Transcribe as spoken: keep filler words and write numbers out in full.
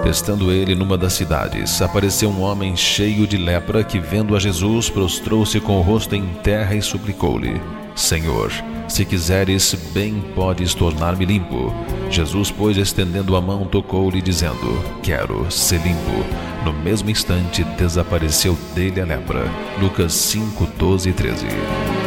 Estando ele numa das cidades, apareceu um homem cheio de lepra que, vendo a Jesus, prostrou-se com o rosto em terra e suplicou-lhe: Senhor, se quiseres, bem podes tornar-me limpo. Jesus, pois, estendendo a mão, tocou-lhe, dizendo: Quero ser limpo. No mesmo instante, desapareceu dele a lepra. Lucas cinco, doze e treze.